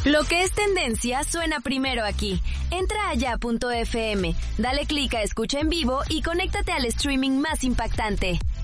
Lo que es tendencia suena primero aquí. Entra a ya.fm, dale clic a escucha en vivo y conéctate al streaming más impactante.